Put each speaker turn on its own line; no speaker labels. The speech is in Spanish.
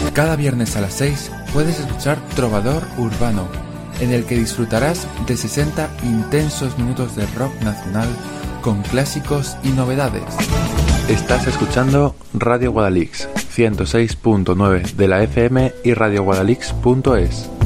Cada viernes a las 6 puedes escuchar Trovador Urbano, en el que disfrutarás de 60 intensos minutos de rock nacional con clásicos y novedades. Estás escuchando Radio Guadalix 106.9 de la FM y radioguadalix.es.